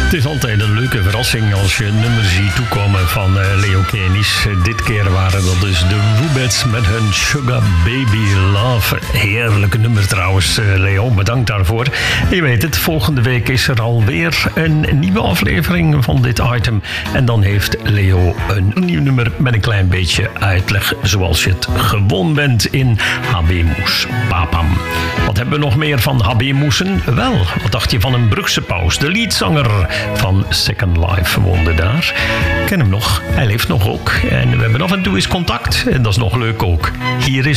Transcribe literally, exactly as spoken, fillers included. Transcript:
Het is altijd een leuke verrassing als je een nummer ziet toekomen van uh, Leo Kenis. Dit keer waren dat dus de Rubettes met hun Sugar Baby Love. Heerlijke nummer trouwens, uh, Leo. Bedankt daarvoor. Je weet het, volgende week is er alweer een nieuwe aflevering van dit item. En dan heeft Leo een nieuw nummer met een klein beetje uitleg zoals je het gewoon bent in Habemus Papam. Wat hebben we nog meer van Habemussen? Wel, wat dacht je van een Brugse paus? De leadzanger van Second Life woonde daar. Ik ken hem nog, hij leeft nog ook. En we hebben af en toe eens contact en dat is nog leuk ook. Hier is